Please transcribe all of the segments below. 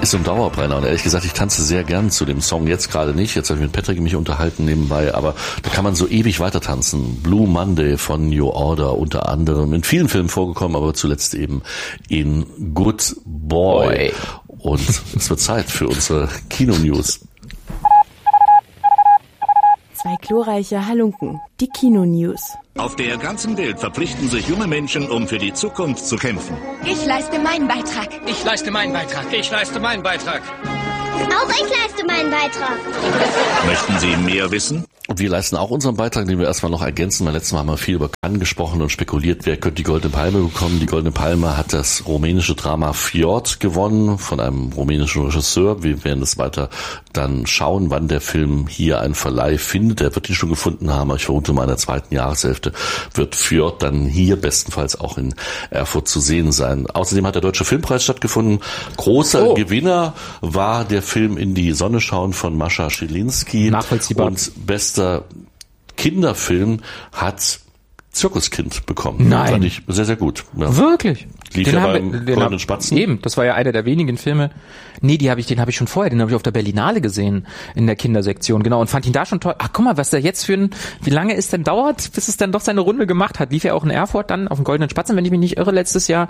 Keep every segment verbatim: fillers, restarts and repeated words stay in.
ist so ein Dauerbrenner. Und ehrlich gesagt, ich tanze sehr gern zu dem Song. Jetzt gerade nicht. Jetzt habe ich mit Patrick mich unterhalten nebenbei. Aber da kann man so ewig weiter tanzen. Blue Monday von New Order unter anderem. In vielen Filmen vorgekommen, aber zuletzt eben in Good Boy. Und es wird Zeit für unsere Kino-News. Zwei glorreiche Halunken. Die Kino-News. Auf der ganzen Welt verpflichten sich junge Menschen, um für die Zukunft zu kämpfen. Ich leiste meinen Beitrag. Ich leiste meinen Beitrag. Ich leiste meinen Beitrag. Auch ich leiste meinen Beitrag. Möchten Sie mehr wissen? Und wir leisten auch unseren Beitrag, den wir erstmal noch ergänzen. Beim letzten Mal haben wir viel über Cannes gesprochen und spekuliert, wer könnte die Goldene Palme bekommen. Die Goldene Palme hat das rumänische Drama Fjord gewonnen von einem rumänischen Regisseur. Wir werden es weiter dann schauen, wann der Film hier einen Verleih findet. Er wird ihn schon gefunden haben, aber ich vermute mal in der zweiten Jahreshälfte wird Fjord dann hier bestenfalls auch in Erfurt zu sehen sein. Außerdem hat der Deutsche Filmpreis stattgefunden. Großer oh. Gewinner war der Film In die Sonne schauen von Mascha Schilinski. Nachvollziehbar. Und bester Kinderfilm hat Zirkuskind bekommen. Nein. Fand ich sehr, sehr gut. Ja. Wirklich? Lief den ja haben beim wir, Goldenen Spatzen. Eben, das war ja einer der wenigen Filme. Nee, die habe ich, den habe ich schon vorher, den habe ich auf der Berlinale gesehen, in der Kindersektion, genau, und fand ihn da schon toll. Ach, guck mal, was der jetzt für ein, wie lange es denn dauert, bis es dann doch seine Runde gemacht hat. Lief ja auch in Erfurt dann auf dem Goldenen Spatzen, wenn ich mich nicht irre, letztes Jahr.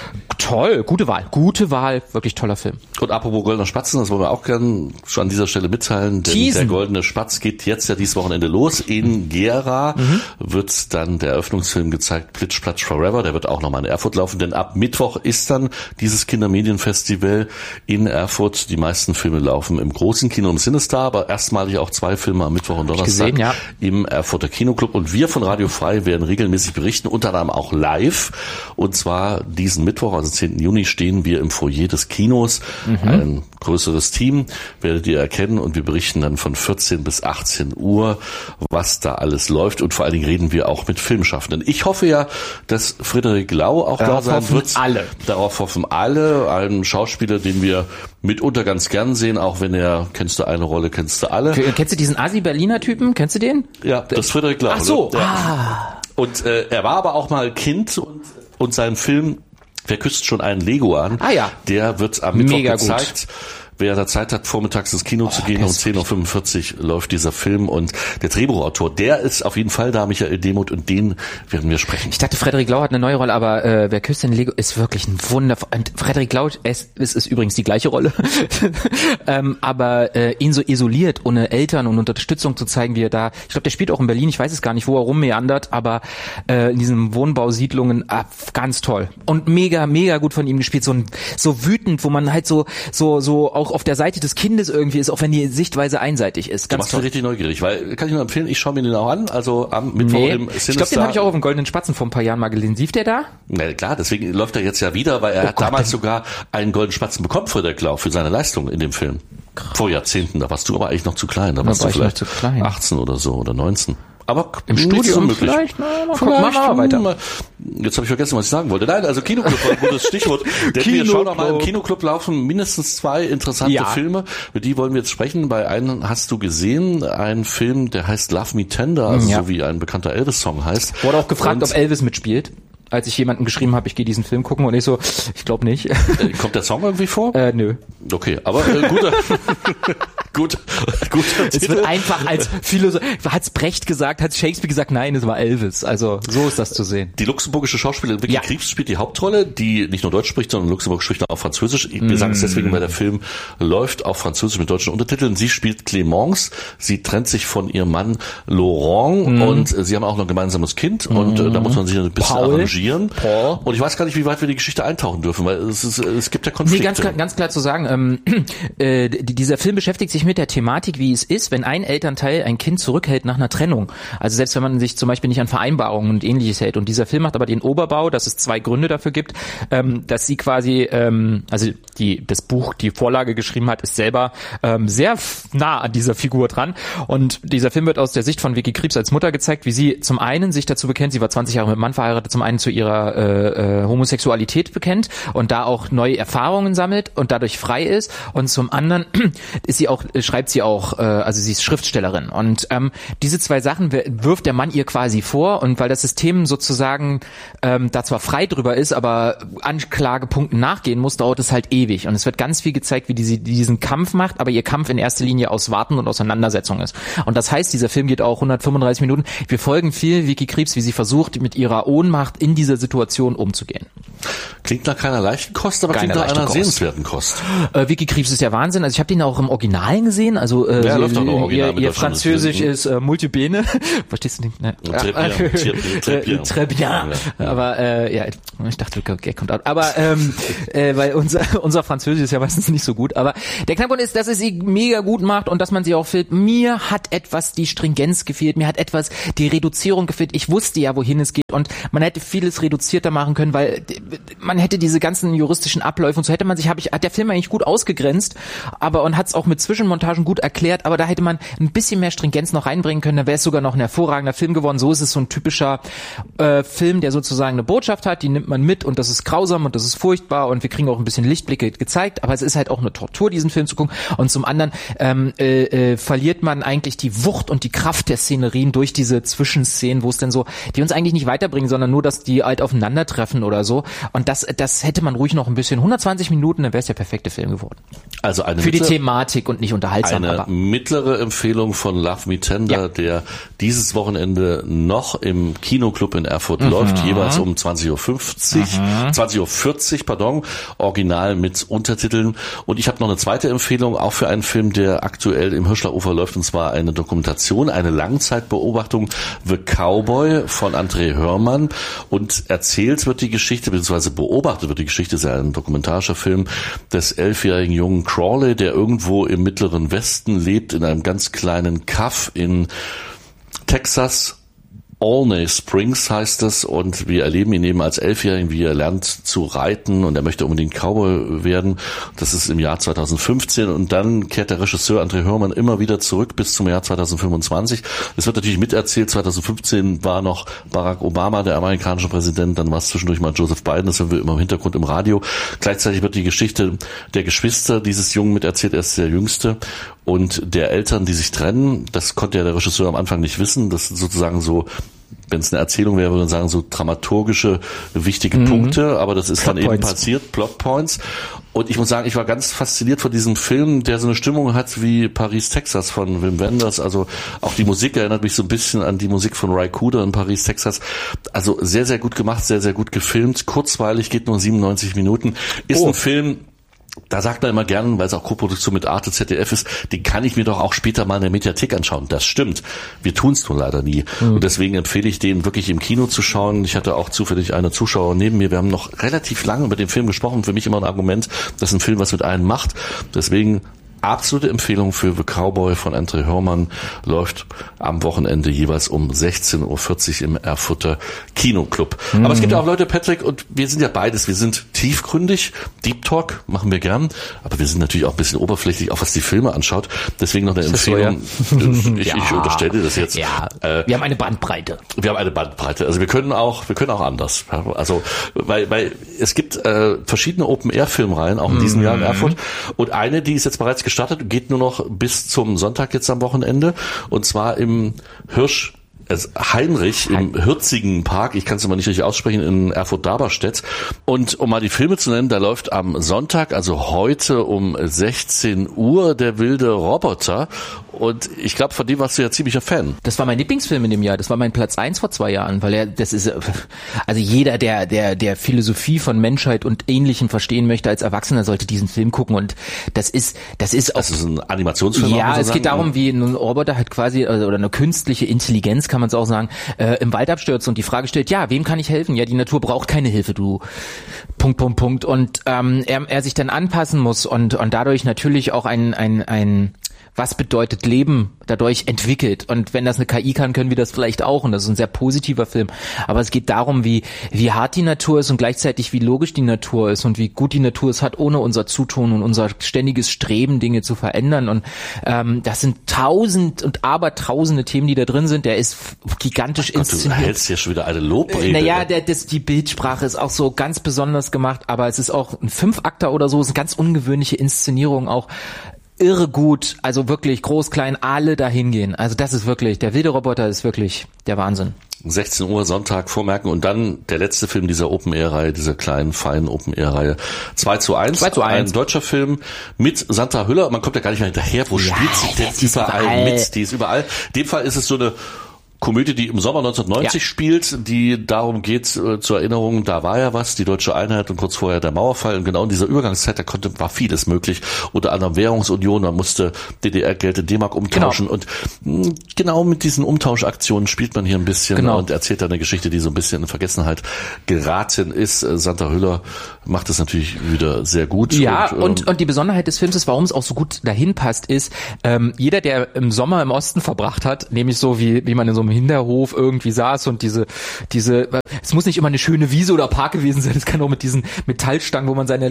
Toll, gute Wahl, gute Wahl, wirklich toller Film. Und apropos Goldener Spatzen, das wollen wir auch gerne schon an dieser Stelle mitteilen, denn Teasen. Der Goldene Spatz geht jetzt ja dieses Wochenende los. In Gera mhm. wird dann der Eröffnungsfilm gezeigt, Plitsch, Platsch, Forever, der wird auch nochmal in Erfurt laufen, denn ab Mittwoch ist dann dieses Kindermedienfestival in Erfurt. Die meisten Filme laufen im großen Kino im Cinestar, aber erstmalig auch zwei Filme am Mittwoch und Donnerstag gesehen, ja. im Erfurter Kinoclub. Und wir von Radio Frei werden regelmäßig berichten, unter anderem auch live. Und zwar diesen Mittwoch, also zehnten Juni, stehen wir im Foyer des Kinos. Mhm. Ein größeres Team werdet ihr erkennen und wir berichten dann von vierzehn bis achtzehn Uhr, was da alles läuft. Und vor allen Dingen reden wir auch mit Filmschaffenden. Ich hoffe ja, dass Frederik Lau auch Darauf da sein hoffen wird. alle. Darauf hoffen alle. Ein Schauspieler, den wir mitunter ganz gern sehen, auch wenn er, kennst du eine Rolle, kennst du alle. Kennst du diesen Asi-Berliner-Typen? Kennst du den? Ja, das ist Frederik Lau. Ach so. Ja. Ah. Und äh, er war aber auch mal Kind und, und sein Film Wer küsst schon einen Leguan? Ah ja. Der wird am Mittwoch Mega gezeigt. Gut. Wer da Zeit hat, vormittags ins Kino oh, zu gehen, um zehn Uhr fünfundvierzig läuft dieser Film und der Drehbuchautor, der ist auf jeden Fall da, Michael Demuth, und den werden wir sprechen. Ich dachte, Frederik Lau hat eine neue Rolle, aber äh, Wer küsst den Lego ist wirklich ein wundervoll. Frederik Lau, es, es ist übrigens die gleiche Rolle, ähm, aber äh, ihn so isoliert, ohne Eltern und Unterstützung zu zeigen, wie er da, ich glaube, der spielt auch in Berlin, ich weiß es gar nicht, wo er rummeandert, aber äh, in diesen Wohnbausiedlungen, ah, ganz toll und mega, mega gut von ihm gespielt, so, so wütend, wo man halt so, so, so auch auf der Seite des Kindes irgendwie ist, auch wenn die Sichtweise einseitig ist. Ganz du machst mich richtig neugierig, weil, kann ich nur empfehlen, ich schaue mir den auch an, also am Mittwoch nee. im Cinestar. Ich glaube, den habe ich auch auf dem Goldenen Spatzen vor ein paar Jahren mal gelesen. Lief der da? Na klar, deswegen läuft er jetzt ja wieder, weil er oh hat Gott, damals sogar einen Goldenen Spatzen bekommen für der Klau, für seine Leistung in dem Film. Krass. Vor Jahrzehnten, da warst du aber eigentlich noch zu klein, da warst da war du vielleicht zu klein. achtzehn oder so oder neunzehn. Aber im Studium vielleicht, na, mal vielleicht mal weiter. Jetzt habe ich vergessen, was ich sagen wollte. Nein, also Kinoclub war ein gutes Stichwort. Denn wir schauen noch mal, im Kinoclub laufen mindestens zwei interessante ja. Filme. Mit die wollen wir jetzt sprechen. Bei einem hast du gesehen, einen Film, der heißt Love Me Tender, also ja. so wie ein bekannter Elvis-Song heißt. Wurde auch gefragt, und ob Elvis mitspielt. Als ich jemandem geschrieben habe, ich gehe diesen Film gucken und ich so, ich glaube nicht. Äh, kommt der Song irgendwie vor? Äh, nö. Okay, aber äh, guter, gut, gut. Es wird einfach als Philosoph, hat's Brecht gesagt, hat's Shakespeare gesagt, nein, es war Elvis. Also so ist das zu sehen. Die luxemburgische Schauspielerin Vicky ja. Krieps spielt die Hauptrolle, die nicht nur Deutsch spricht, sondern Luxemburg spricht auch Französisch. Wir mm. sagen es deswegen, weil der Film läuft auf Französisch mit deutschen Untertiteln. Sie spielt Clémence, sie trennt sich von ihrem Mann Laurent mm. und sie haben auch noch ein gemeinsames Kind mm. und äh, da muss man sich ein bisschen Paul. arrangieren. Paul. Und ich weiß gar nicht, wie weit wir die Geschichte eintauchen dürfen, weil es, ist, es gibt ja Konflikte. Nee, ganz klar, ganz klar zu sagen, ähm, äh, dieser Film beschäftigt sich mit der Thematik, wie es ist, wenn ein Elternteil ein Kind zurückhält nach einer Trennung. Also selbst wenn man sich zum Beispiel nicht an Vereinbarungen und Ähnliches hält. Und dieser Film macht aber den Oberbau, dass es zwei Gründe dafür gibt, ähm, dass sie quasi, ähm, also die das Buch, die Vorlage geschrieben hat, ist selber ähm, sehr nah an dieser Figur dran. Und dieser Film wird aus der Sicht von Vicky Krieps als Mutter gezeigt, wie sie zum einen sich dazu bekennt, sie war zwanzig Jahre mit einem Mann verheiratet, zum einen zu ihrer äh, äh, Homosexualität bekennt und da auch neue Erfahrungen sammelt und dadurch frei ist, und zum anderen ist sie auch äh, schreibt sie auch, äh, also sie ist Schriftstellerin. Und ähm, diese zwei Sachen wirft der Mann ihr quasi vor. Und weil das System sozusagen ähm, da zwar frei drüber ist, aber Anklagepunkten nachgehen muss, dauert es halt ewig. Und es wird ganz viel gezeigt, wie die, die diesen Kampf macht, aber ihr Kampf in erster Linie aus Warten und Auseinandersetzung ist. Und das heißt, dieser Film geht auch hundertfünfunddreißig Minuten. Wir folgen viel Vicky Krieps, wie sie versucht, mit ihrer Ohnmacht in dieser Situation umzugehen. Klingt nach keiner leichten Kost, aber Keine klingt nach einer Kost. sehenswerten Kost. Äh, Vicky Krieps ist ja Wahnsinn. Also ich habe den auch im Original gesehen. Also äh, ja, sie, läuft auch noch Original ihr, ihr Französisch ist äh, Multibene. Verstehst du nicht? Ne? Très bien. Aber äh, ja, ich dachte, okay, kommt out. Aber ähm, äh, weil unser unser Französisch ist ja meistens nicht so gut. Aber der Knackpunkt ist, dass es sie mega gut macht und dass man sie auch filmt. Mir hat etwas die Stringenz gefehlt. Mir hat etwas die Reduzierung gefehlt. Ich wusste ja, wohin es geht und man hätte vieles reduzierter machen können, weil man hätte diese ganzen juristischen Abläufe und so hätte man sich, habe ich, hat der Film eigentlich gut ausgegrenzt, aber und hat es auch mit Zwischenmontagen gut erklärt, aber da hätte man ein bisschen mehr Stringenz noch reinbringen können, dann wäre es sogar noch ein hervorragender Film geworden. So ist es so ein typischer äh, Film, der sozusagen eine Botschaft hat, die nimmt man mit und das ist grausam und das ist furchtbar und wir kriegen auch ein bisschen Lichtblicke gezeigt, aber es ist halt auch eine Tortur, diesen Film zu gucken und zum anderen ähm, äh, äh, verliert man eigentlich die Wucht und die Kraft der Szenerien durch diese Zwischenszenen, wo es dann so, die uns eigentlich nicht weiterbringen, sondern nur, dass die halt aufeinandertreffen oder so und das, das hätte man ruhig noch ein bisschen, hundertzwanzig Minuten, dann wäre es der perfekte Film geworden. Also eine für die Thematik und nicht unterhaltsam. Eine aber mittlere Empfehlung von Love Me Tender, ja. der dieses Wochenende noch im Kinoclub in Erfurt mhm. läuft, jeweils um zwanzig Uhr fünfzig, mhm. zwanzig Uhr vierzig, pardon, original mit Untertiteln. Und ich habe noch eine zweite Empfehlung, auch für einen Film, der aktuell im Hirschlarufer läuft, und zwar eine Dokumentation, eine Langzeitbeobachtung, The Cowboy von André Hörmann. Und erzählt wird die Geschichte, beziehungsweise beobachtet wird die Geschichte, ist ja ein dokumentarischer Film, des elfjährigen jungen Crawley, der irgendwo im mittleren Westen lebt, in einem ganz kleinen Kaff in Texas. Olney Springs heißt es, und wir erleben ihn eben als Elfjährigen, wie er lernt zu reiten und er möchte unbedingt Cowboy werden. Das ist im Jahr zweitausendfünfzehn und dann kehrt der Regisseur André Hörmann immer wieder zurück bis zum Jahr zweitausendfünfundzwanzig. Es wird natürlich miterzählt, zweitausendfünfzehn war noch Barack Obama, der amerikanische Präsident, dann war es zwischendurch mal Joseph Biden, das hören wir immer im Hintergrund im Radio. Gleichzeitig wird die Geschichte der Geschwister dieses Jungen miterzählt, er ist der Jüngste, und der Eltern, die sich trennen. Das konnte ja der Regisseur am Anfang nicht wissen, das ist sozusagen so, wenn es eine Erzählung wäre, würde man sagen, so dramaturgische, wichtige mhm. Punkte, aber das ist Plot dann Points. eben passiert, Plotpoints. Und ich muss sagen, ich war ganz fasziniert von diesem Film, der so eine Stimmung hat wie Paris, Texas von Wim Wenders. Also auch die Musik erinnert mich so ein bisschen an die Musik von Ry Cooder in Paris, Texas. Also sehr, sehr gut gemacht, sehr, sehr gut gefilmt. Kurzweilig, geht nur siebenundneunzig Minuten. Ist oh. ein Film, da sagt man immer gern, weil es auch Koproduktion mit Arte Z D F ist, den kann ich mir doch auch später mal in der Mediathek anschauen. Das stimmt. Wir tun es nur leider nie. Mhm. Und deswegen empfehle ich den wirklich im Kino zu schauen. Ich hatte auch zufällig eine Zuschauer neben mir. Wir haben noch relativ lange über den Film gesprochen. Für mich immer ein Argument, dass ein Film was mit einem macht. Deswegen absolute Empfehlung für The Cowboy von André Hörmann, läuft am Wochenende jeweils um sechzehn Uhr vierzig im Erfurter Kinoclub. Mhm. Aber es gibt ja auch Leute, Patrick, und wir sind ja beides. Wir sind tiefgründig, Deep Talk machen wir gern, aber wir sind natürlich auch ein bisschen oberflächlich, auch was die Filme anschaut. Deswegen noch eine Empfehlung. So, ja? Ich, ja. ich unterstelle das jetzt. Ja. Äh, wir haben eine Bandbreite. Wir haben eine Bandbreite. Also wir können auch, wir können auch anders. Also, weil, weil es gibt äh, verschiedene Open-Air-Filmreihen, auch in diesem mhm. Jahr in Erfurt. Und eine, die ist jetzt bereits gestartet, geht nur noch bis zum Sonntag jetzt am Wochenende, und zwar im Hirsch Also Heinrich im Hürzigen Park, ich kann es immer nicht richtig aussprechen, in Erfurt-Daberstedt. Und um mal die Filme zu nennen, da läuft am Sonntag, also heute um sechzehn Uhr, der wilde Roboter. Und ich glaube, von dem warst du ja ziemlicher Fan. Das war mein Lieblingsfilm in dem Jahr. Das war mein Platz eins vor zwei Jahren, weil er, das ist, also jeder, der, der, der Philosophie von Menschheit und Ähnlichem verstehen möchte als Erwachsener, sollte diesen Film gucken. Und das ist, das ist auch. Das ist ein Animationsfilm. Ja, es geht darum, wie ein Roboter halt quasi, oder eine künstliche Intelligenz, kann man es auch sagen, äh, im Wald abstürzt und die Frage stellt, ja, wem kann ich helfen? Ja, die Natur braucht keine Hilfe, du Punkt, Punkt, Punkt. Und ähm, er, er sich dann anpassen muss und, und dadurch natürlich auch ein, ein, ein was bedeutet Leben dadurch entwickelt. Und wenn das eine K I kann, können wir das vielleicht auch. Und das ist ein sehr positiver Film. Aber es geht darum, wie, wie hart die Natur ist und gleichzeitig wie logisch die Natur ist und wie gut die Natur es hat, ohne unser Zutun und unser ständiges Streben, Dinge zu verändern. Und ähm, das sind tausend und abertausende Themen, die da drin sind. Der ist gigantisch Ach Gott, inszeniert. Du hältst ja schon wieder eine Lobrede. Äh, naja, der, das, die Bildsprache ist auch so ganz besonders gemacht. Aber es ist auch ein Fünfakter oder so. Es ist eine ganz ungewöhnliche Inszenierung auch. irre gut, also wirklich groß, klein, alle dahin gehen. Also das ist wirklich, der wilde Roboter ist wirklich der Wahnsinn. sechzehn Uhr Sonntag vormerken und dann der letzte Film dieser Open-Air-Reihe, dieser kleinen, feinen Open-Air-Reihe. zwei zu eins. zwei zu eins. Ein deutscher Film mit Sandra Hüller. Man kommt ja gar nicht mehr hinterher. Wo ja, spielt sie denn überall, überall mit? Die ist überall. In dem Fall ist es so eine Komödie, die im Sommer neunzehnhundertneunzig ja. spielt, die darum geht, äh, zur Erinnerung, da war ja was, die deutsche Einheit und kurz vorher der Mauerfall. Und genau in dieser Übergangszeit, da konnte, war vieles möglich. Unter anderem Währungsunion, man musste D D R-Geld in D-Mark umtauschen. Genau. Und mh, genau mit diesen Umtauschaktionen spielt man hier ein bisschen genau. und erzählt da eine Geschichte, die so ein bisschen in Vergessenheit geraten ist. Äh, Sandra Hüller macht das natürlich wieder sehr gut. Ja, und, ähm, und, und die Besonderheit des Films ist, warum es auch so gut dahin passt, ist, ähm, jeder, der im Sommer im Osten verbracht hat, nämlich so wie, wie man in so einem Hinterhof irgendwie saß und diese, diese, es muss nicht immer eine schöne Wiese oder Park gewesen sein, es kann auch mit diesen Metallstangen, wo man seine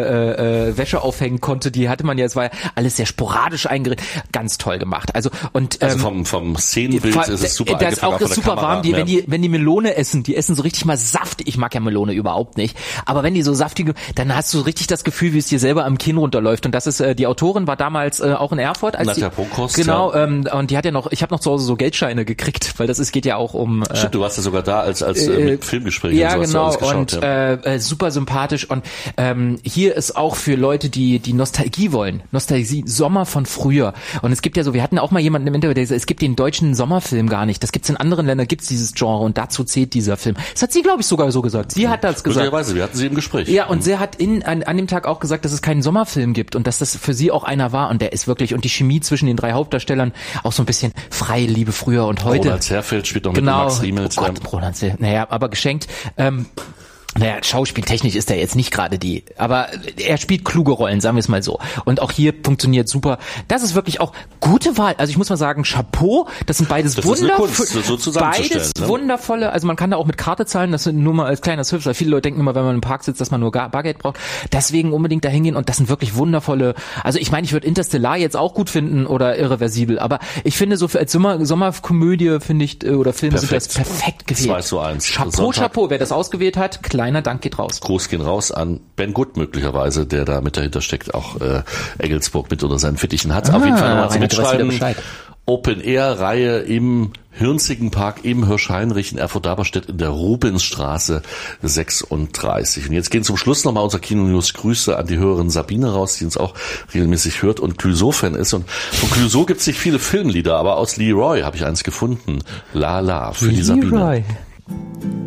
äh, äh, Wäsche aufhängen konnte, die hatte man ja, es war ja alles sehr sporadisch eingerichtet, ganz toll gemacht. Also und ähm, also vom vom Szenenbild ist es super das ist auch von der super Kamera, warm, die, ja. wenn die wenn die Melone essen, die essen so richtig mal saftig. Ich mag ja Melone überhaupt nicht, aber wenn die so saftige, dann hast du richtig das Gefühl, wie es dir selber am Kinn runterläuft. Und das ist äh, die Autorin war damals äh, auch in Erfurt, als Nadja die, Prokost, genau ja. ähm, und die hat ja noch, ich habe noch zu Hause so Geldscheine gekriegt, weil das ist geht ja auch um. Äh, Stimmt, du warst ja sogar da als als äh, mit Filmgesprächen. Ja, und so genau. hast du alles geschaut, und ja. äh, super sympathisch. Und ähm, hier ist auch für Leute, die die Nostalgie wollen, Nostalgie, Sommer von früher. Und es gibt ja so, wir hatten auch mal jemanden im Interview, der gesagt, es gibt den deutschen Sommerfilm gar nicht. Das gibt's in anderen Ländern, gibt's dieses Genre und dazu zählt dieser Film. Das hat sie, glaube ich, sogar so gesagt. Sie hat das gesagt. Möglicherweise, wir hatten sie im Gespräch. Ja, und sie hat in an, an dem Tag auch gesagt, dass es keinen Sommerfilm gibt und dass das für sie auch einer war. Und der ist wirklich, und die Chemie zwischen den drei Hauptdarstellern auch so ein bisschen freie Liebe früher und heute. Roland Zerfeld spielt noch genau, mit Max Riemelt. Oh Gott, Roland Zerfeld, naja, aber geschenkt. Ähm, Naja, schauspieltechnisch ist er jetzt nicht gerade die, aber er spielt kluge Rollen, sagen wir es mal so. Und auch hier funktioniert super. Das ist wirklich auch gute Wahl. Also ich muss mal sagen, Chapeau, das sind beides das wundervoll, so beides ne? wundervolle, also man kann da auch mit Karte zahlen, das sind nur mal als kleiner Service, weil viele Leute denken immer, wenn man im Park sitzt, dass man nur Bargeld braucht. Deswegen unbedingt da hingehen und das sind wirklich wundervolle, also ich meine, ich würde Interstellar jetzt auch gut finden oder Irreversibel, aber ich finde so für als Sommer, Sommerkomödie finde ich, oder Filme sind das perfekt gewählt. zwei zu eins. Chapeau, Sonntag. Chapeau, wer das ausgewählt hat, kleiner Dank geht raus. Gruß gehen raus an Ben Gutt möglicherweise, der da mit dahinter steckt, auch äh, Engelsburg mit unter seinen Fittichen hat. Ah, auf jeden Fall nochmal zum Rainer, du weißt wieder Mitschreiben. Bescheid. Open-Air-Reihe im Hirnzigen Park im Hirsch-Heinrich in Erfurt-Daberstedt in der Rubensstraße sechsunddreißig. Und jetzt gehen zum Schluss nochmal unser Kino-News Grüße an die Hörerin Sabine raus, die uns auch regelmäßig hört und Clouseau-Fan ist. Und von Clouseau gibt es nicht viele Filmlieder, aber aus Leroy habe ich eins gefunden. La La für die Sabine.